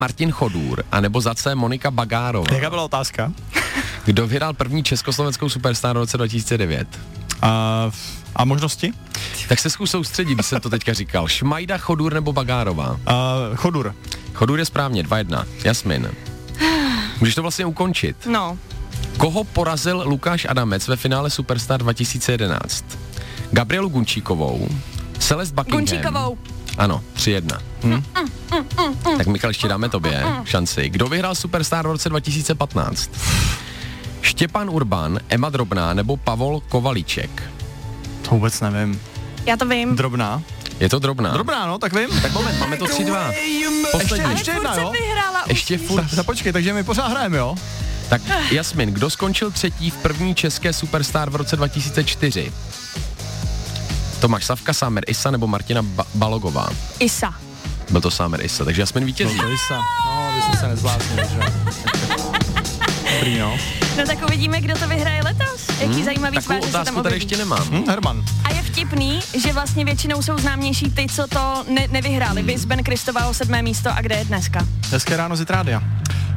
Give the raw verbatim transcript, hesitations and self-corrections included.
Martin Chodůr, anebo za C Monika Bagárová? Jaká byla otázka? Kdo vyhrál první československou Superstar v roce dva tisíce devět? Uh, a možnosti? Tak se zkus soustředit, když jsem to teďka říkal. Šmajda, Chodůr nebo Bagárová? Uh, Chodůr. Chodůr je správně, dva jedna. Jasmin. Můžeš to vlastně ukončit. No. Koho porazil Lukáš Adamec ve finále Superstar dva tisíce jedenáct? Gabrielu Gunčíkovou, Celeste Buckingham. Gunčíkovou. Ano, tři jedna. Hm? Mm, mm, mm, mm. Tak Michal, ještě dáme tobě mm, mm. šanci. Kdo vyhrál Superstar v roce dva tisíce patnáct? Štěpán Urban, Emma Drobná nebo Pavol Kovalíček? To vůbec nevím. Já to vím. Drobná? Je to Drobná. Drobná, no, tak vím. Tak moment, máme to tři dva. Poslední. Ale ještě furt jedna, jsem jo? vyhrála. Ještě furt. Tak počkej, takže my pořád hrajeme, jo? Tak Jasmin, kdo skončil třetí v první české Superstar v roce dva tisíce čtyři? Tomáš Savka, Sámer Issa nebo Martina ba- Balogová? Isa. Byl to Sámer Issa, takže Jasmin vítězí. No, Issa. No, vy jste se nezvláznili, že? Dobrý, no. No tak uvidíme, kdo to vyhraje letos. Jaký Hmm, zajímavý takovou tváře se tam otázku tady objeví. ještě nemám. Hm, Herman. A je vtipný, že vlastně většinou jsou známější ty, co to ne- nevyhráli. Viz Ben Kristová o sedmé místo a kde je dneska? Hezké ráno z Rádia.